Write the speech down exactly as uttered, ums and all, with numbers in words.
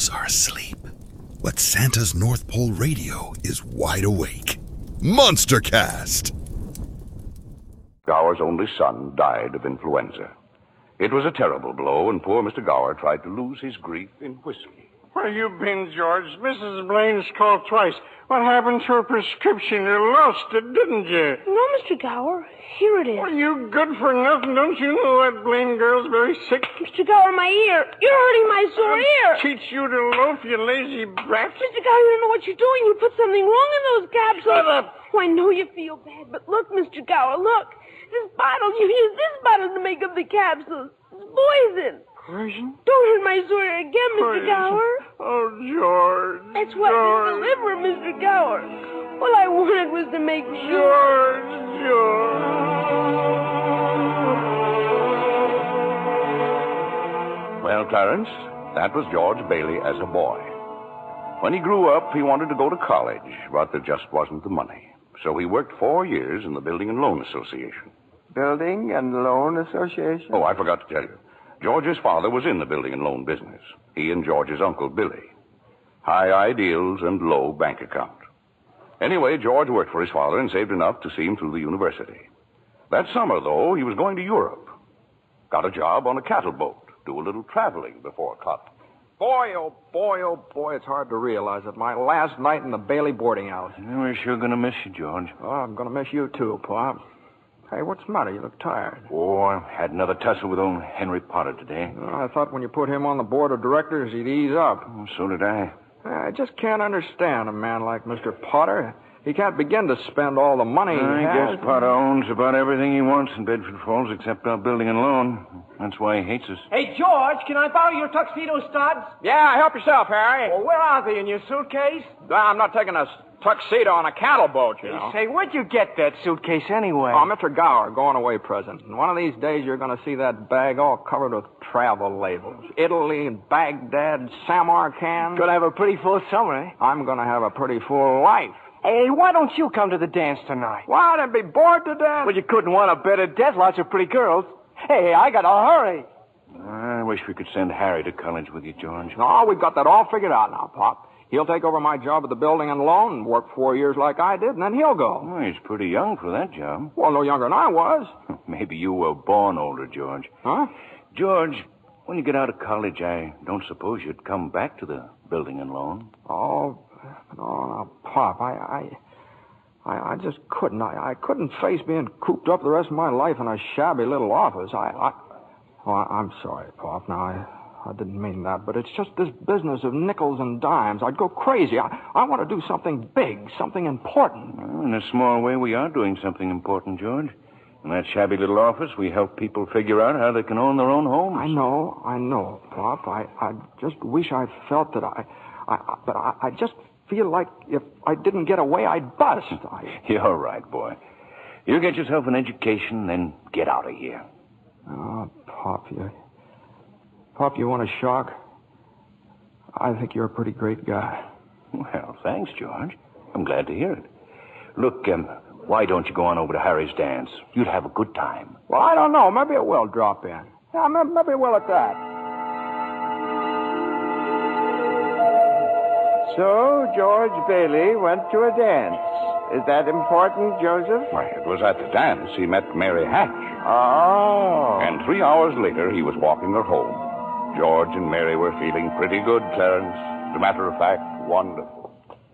elves are asleep, but Santa's North Pole radio is wide awake. Monstercast! Gower's only son died of influenza. It was a terrible blow, and poor Mister Gower tried to lose his grief in whiskey. Where you been, George? Missus Blaine's called twice. What happened to her prescription? You lost it, didn't you? No, Mister Gower. Here it is. Well, you good for nothing. Don't you know that Blaine girl's very sick? Mister Gower, my ear. You're hurting my sore I'll ear. teach you to loaf, you lazy brat. Mister Gower, you don't know what you're doing. You put something wrong in those capsules. Shut up. Oh, I know you feel bad, but look, Mister Gower, look. This bottle, you use this bottle to make up the capsules. It's poison. Poison? Don't hurt my sore ear again, Mister Poison. Gower. Oh, George. That's what George. is the liver, Mister Gower. All I wanted was to make sure. George, George. Well, Clarence, that was George Bailey as a boy. When he grew up, he wanted to go to college, but there just wasn't the money. So he worked four years in the Building and Loan Association. Building and Loan Association? Oh, I forgot to tell you. George's father was in the building and loan business. He and George's uncle, Billy. High ideals and low bank account. Anyway, George worked for his father and saved enough to see him through the university. That summer, though, he was going to Europe. Got a job on a cattle boat. Do a little traveling before college. Boy, oh boy, oh boy, it's hard to realize it. My last night in the Bailey boarding house. We're sure going to miss you, George. Oh, I'm going to miss you too, Pop. Hey, what's the matter? You look tired. Oh, I had another tussle with old Henry Potter today. Oh, I thought when you put him on the board of directors, he'd ease up. Oh, so did I. I just can't understand a man like Mister Potter. He can't begin to spend all the money he I has. guess Potter owns about everything he wants in Bedford Falls except our building and loan. That's why he hates us. Hey, George, can I borrow your tuxedo studs? Yeah, help yourself, Harry. Well, where are they? In your suitcase? I'm not taking a tuxedo on a cattle boat, you know. Say, where'd you get that suitcase anyway? Oh, Mister Gower, going away present. And one of these days you're going to see that bag all covered with travel labels. Italy, Baghdad, Samarkand. Gonna have a pretty full summer, eh? I'm going to have a pretty full life. Hey, why don't you come to the dance tonight? What? I'd be bored to death. Well, you couldn't want a better death. Lots of pretty girls. Hey, I gotta hurry. I wish we could send Harry to college with you, George. No, we've got that all figured out now, Pop. He'll take over my job at the building and loan and work four years like I did, and then he'll go. Oh, he's pretty young for that job. Well, no younger than I was. Maybe you were born older, George. Huh? George, when you get out of college, I don't suppose you'd come back to the building and loan. Oh, no, no, Pop, I, I, I, I just couldn't. I, I couldn't face being cooped up the rest of my life in a shabby little office. I, I, oh, I I'm sorry, Pop. Now, I, I didn't mean that, but it's just this business of nickels and dimes. I'd go crazy. I, I want to do something big, something important. Well, in a small way, we are doing something important, George. In that shabby little office, we help people figure out how they can own their own homes. I know, I know, Pop. I, I just wish I felt that I, I, I but I, I just feel like if I didn't get away, I'd bust. I... You're right, boy. You get yourself an education, then get out of here. Oh, Pop, you... Pop, you want a shock? I think you're a pretty great guy. Well, thanks, George. I'm glad to hear it. Look, um, why don't you go on over to Harry's dance? You'd have a good time. Well, I don't know. Maybe it will drop in. Yeah, maybe, maybe it will at that. So, George Bailey went to a dance. Is that important, Joseph? Why, it was at the dance he met Mary Hatch. Oh. And three hours later, he was walking her home. George and Mary were feeling pretty good, Clarence. As a matter of fact, wonderful.